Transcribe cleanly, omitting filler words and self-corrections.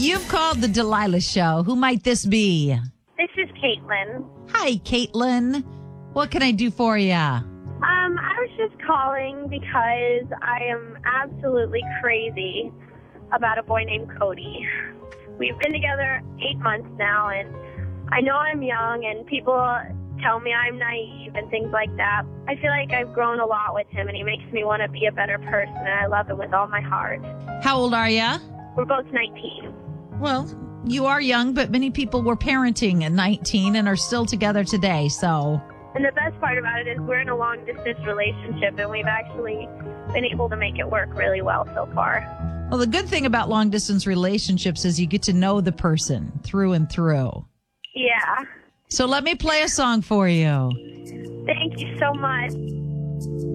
You've called the Delilah Show. Who might this be? This is Caitlin. Hi, Caitlin. What can I do for you? I was just calling because I am absolutely crazy about a boy named Cody. We've been together 8 months now, and I know I'm young, and people tell me I'm naive and things like that. I feel like I've grown a lot with him, and he makes me want to be a better person, and I love him with all my heart. How old are you? We're both 19. Well, you are young, but many people were parenting at 19 and are still together today, so... And the best part about it is we're in a long-distance relationship, and we've actually been able to make it work really well so far. Well, the good thing about long-distance relationships is you get to know the person through and through. Yeah. So let me play a song for you. Thank you so much.